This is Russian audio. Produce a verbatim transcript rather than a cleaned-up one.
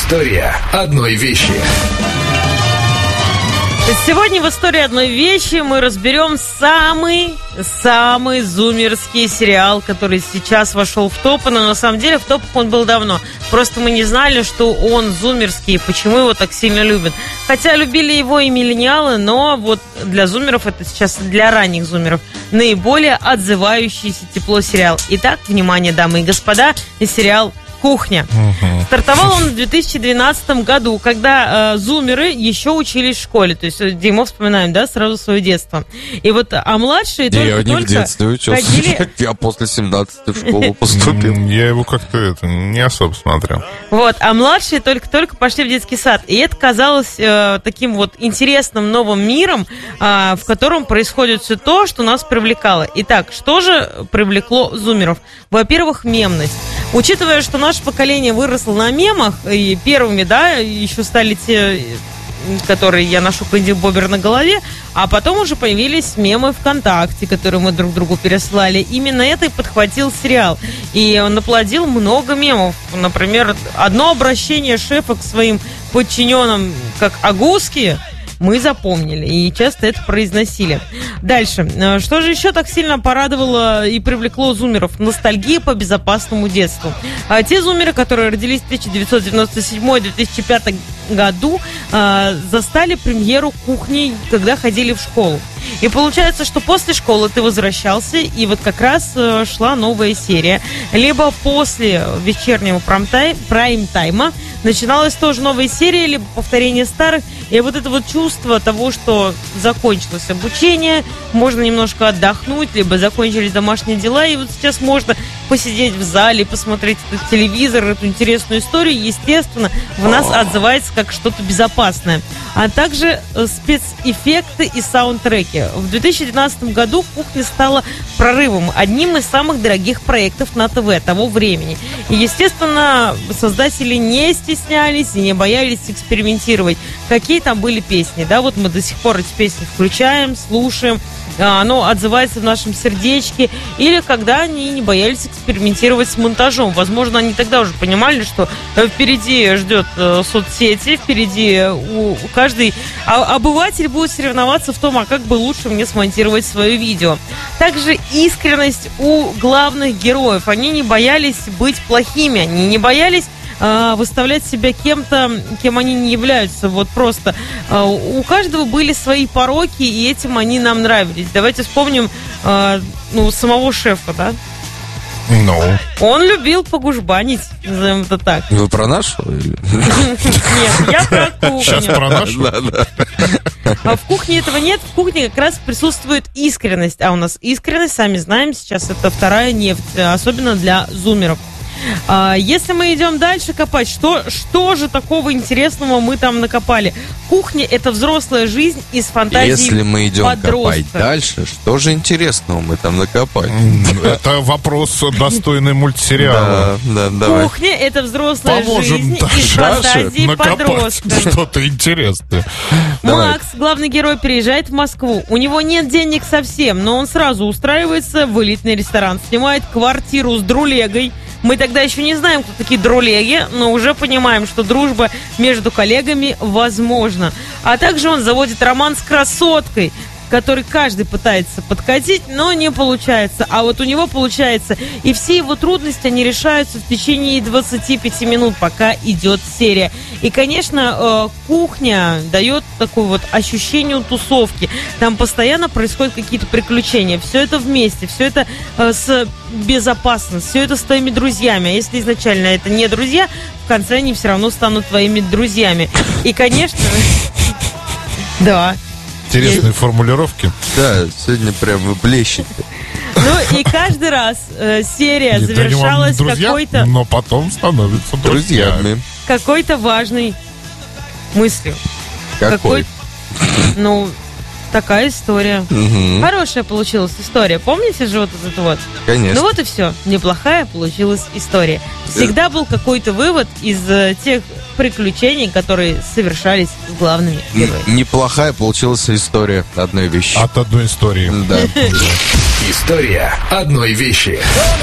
История одной вещи. Сегодня в истории одной вещи мы разберем самый-самый зумерский сериал, который сейчас вошел в топы, но на самом деле в топах он был давно. Просто мы не знали, что он зумерский, почему его так сильно любят. Хотя любили его и миллениалы, но вот для зумеров, это сейчас для ранних зумеров, наиболее отзывающийся тепло сериал. Итак, внимание, дамы и господа, сериал «Кухня». Угу. Стартовал он в две тысячи двенадцатом году, когда э, зумеры еще учились в школе. То есть, где мы вспоминаем, да, сразу свое детство. И вот, а младшие только, я не в детстве учился. Ходили... Я после семнадцати в школу поступил. Я его как-то это, не особо смотрел. Вот, а младшие только-только пошли в детский сад. И это казалось э, таким вот интересным новым миром, э, в котором происходит все то, что нас привлекало. Итак, что же привлекло зумеров? Во-первых, мемность. Учитывая, что наше поколение выросло на мемах, и первыми, да, еще стали те, которые я ношу Кэнди Бобер на голове, а потом уже появились мемы ВКонтакте, которые мы друг другу переслали. Именно это и подхватил сериал. И он наплодил много мемов. Например, одно обращение шефа к своим подчиненным, как агуски, мы запомнили и часто это произносили. Дальше. Что же еще так сильно порадовало и привлекло зумеров? Ностальгия по безопасному детству. А те зумеры, которые родились в тысяча девятьсот девяносто седьмом - две тысячи пятом году, застали премьеру «Кухни», когда ходили в школу. И получается, что после школы ты возвращался, и вот как раз шла новая серия. Либо после вечернего прайм-тайма начиналась тоже новая серия, либо повторение старых. И вот это вот чувство того, что закончилось обучение, можно немножко отдохнуть, либо закончились домашние дела, и вот сейчас можно посидеть в зале, посмотреть этот телевизор, эту интересную историю, естественно, в нас отзывается как что-то безопасное. А также спецэффекты и саундтреки. В две тысячи двенадцатом году «Кухня» стала прорывом, одним из самых дорогих проектов на ТВ того времени. И, естественно, создатели не стеснялись и не боялись экспериментировать. Какие там были песни, да, вот мы до сих пор эти песни включаем, слушаем, оно отзывается в нашем сердечке, или когда они не боялись экспериментировать с монтажом. Возможно, они тогда уже понимали, что впереди ждет э, соцсети, впереди у, у каждый а, обыватель будет соревноваться в том, а как бы лучше мне смонтировать свое видео. Также искренность у главных героев. Они не боялись быть плохими, они не боялись выставлять себя кем-то, кем они не являются. Вот просто у каждого были свои пороки, и этим они нам нравились. Давайте вспомним ну, самого шефа, да? Ну. No. Он любил погужбанить, назовем это так. Вы про нашего? Нет, я про кухню. Сейчас про нашего? А в «Кухне» этого нет. В «Кухне» как раз присутствует искренность. А у нас искренность, сами знаем, сейчас это вторая нефть, особенно для зумеров. Если мы идем дальше копать, что, что же такого интересного мы там накопали? «Кухня» — это взрослая жизнь из фантазии Если мы идем подростка. Копать дальше, что же интересного мы там накопали? Это вопрос достойный мультсериала. Да, да, давай. «Кухня» — это взрослая Поможем жизнь Даше из фантазии подростка. Что-то интересное. Макс, главный герой, переезжает в Москву. У него нет денег совсем, но он сразу устраивается в элитный ресторан, снимает квартиру с друлегой. Мы тогда еще не знаем, кто такие друлеги, но уже понимаем, что дружба между коллегами возможна. А также он заводит роман с красоткой, который каждый пытается подкатить, но не получается. А вот у него получается. И все его трудности, они решаются в течение двадцати пяти минут, пока идет серия. И, конечно, «Кухня» дает такое вот ощущение тусовки. Там постоянно происходят какие-то приключения. Все это вместе, все это с безопасностью, все это с твоими друзьями. А если изначально это не друзья, в конце они все равно станут твоими друзьями. И, конечно... Да. Интересные и... формулировки. Да, сегодня прям вы блещете. Ну и каждый раз э, серия Нет, завершалась друзья, какой-то... но потом становятся друзьями. Какой-то важной мыслью. Какой? Какой... Ну, такая история. Угу. Хорошая получилась история. Помните же вот это вот? Конечно. Ну вот и все. Неплохая получилась история. Всегда был какой-то вывод из э, тех приключений, которые совершались с главными героями. Неплохая получилась история одной вещи. От одной истории. Да. История одной вещи.